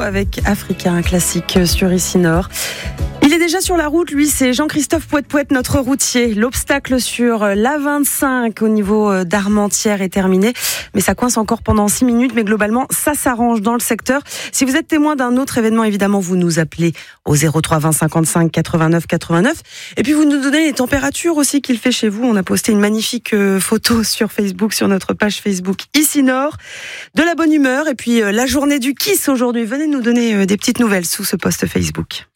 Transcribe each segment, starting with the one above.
avec Africa, un classique sur Ici Nord. Il est déjà sur la route, lui, c'est Jean-Christophe Pouet-Pouet, notre routier. L'obstacle sur l'A25 au niveau d'Armentières est terminé, mais ça coince encore pendant 6 minutes, mais globalement, ça s'arrange dans le secteur. Si vous êtes témoin d'un autre événement, évidemment, vous nous appelez au 03 20 55 89 89. Et puis, vous nous donnez les températures aussi qu'il fait chez vous. On a posté une magnifique photo sur Facebook, sur notre page Facebook Ici Nord. De la bonne humeur et puis la journée du Kiss aujourd'hui. Venez nous donner des petites nouvelles sous ce post Facebook.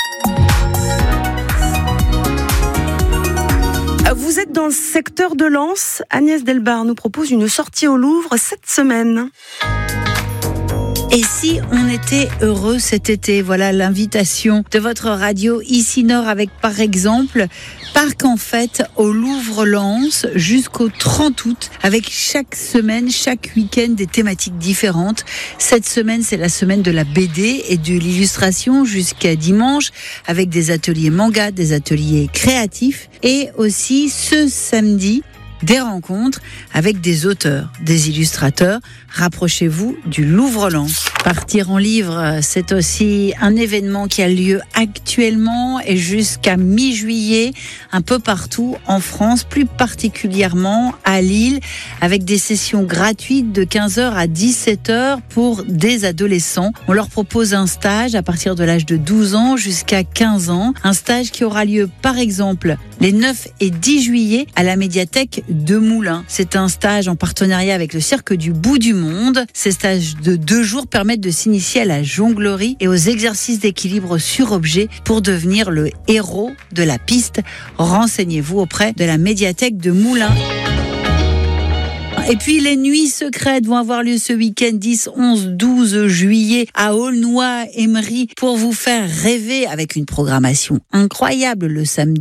Vous êtes dans le secteur de Lens. Agnès Delbar nous propose une sortie au Louvre cette semaine. Et si on était heureux cet été? Voilà l'invitation de votre radio Ici Nord avec par exemple Parc en Fête au Louvre-Lens jusqu'au 30 août avec chaque semaine, chaque week-end des thématiques différentes. Cette semaine, c'est la semaine de la BD et de l'illustration jusqu'à dimanche avec des ateliers manga, des ateliers créatifs et aussi ce samedi, des rencontres avec des auteurs, des illustrateurs. Rapprochez-vous du Louvre-Lens. Partir en livre, c'est aussi un événement qui a lieu actuellement et jusqu'à mi-juillet, un peu partout en France, plus particulièrement à Lille, avec des sessions gratuites de 15h à 17h pour des adolescents. On leur propose un stage à partir de l'âge de 12 ans jusqu'à 15 ans. Un stage qui aura lieu, par exemple, les 9 et 10 juillet à la médiathèque de Moulins. C'est un stage en partenariat avec le Cirque du Bout du Monde. Ces stages de 2 jours permettent de s'initier à la jonglerie et aux exercices d'équilibre sur objet pour devenir le héros de la piste. Renseignez-vous auprès de la médiathèque de Moulins. Et puis les nuits secrètes vont avoir lieu ce week-end 10, 11, 12 juillet à Aulnoy-Emery pour vous faire rêver avec une programmation incroyable le samedi.